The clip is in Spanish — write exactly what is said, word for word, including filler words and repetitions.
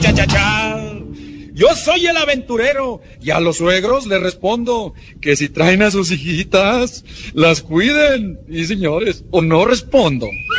Cha, cha, cha. Yo soy el aventurero y a los suegros les respondo que si traen a sus hijitas, las cuiden. Y señores, o no respondo.